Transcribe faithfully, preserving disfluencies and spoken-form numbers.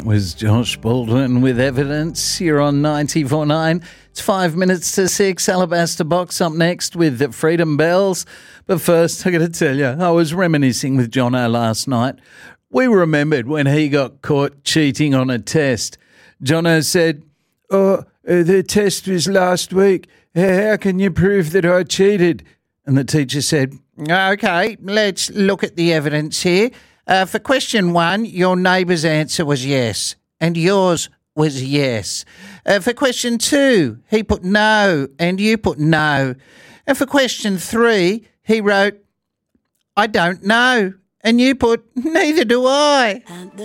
That was Josh Baldwin with Evidence. You're on ninety-four point nine. It's five minutes to six. Alabaster Box up next with Freedom Bells. But first, I got to tell you, I was reminiscing with Jono last night. We remembered when he got caught cheating on a test. Jono said, oh, uh, the test was last week. How can you prove that I cheated? And the teacher said, OK, let's look at the evidence here. Uh, for question one, your neighbour's answer was yes, and yours was yes. Uh, for question two, he put no, and you put no. And for question three, he wrote, I don't know, and you put, neither do I.